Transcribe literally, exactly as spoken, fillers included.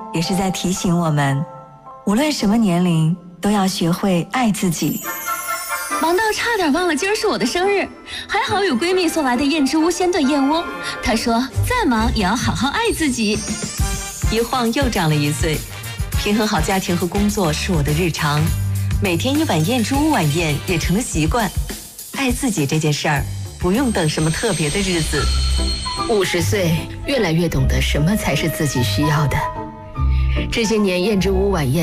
也是在提醒我们，无论什么年龄，都要学会爱自己。 忙到差点忘了今儿是我的生日，还好有闺蜜送来的燕之屋鲜炖燕窝。她说再忙也要好好爱自己。 一晃又长了一岁，平衡好家庭和工作是我的日常，每天一碗燕之屋晚宴也成了习惯。爱自己这件事儿，不用等什么特别的日子。 五十岁，越来越懂得什么才是自己需要的。这些年燕之屋晚宴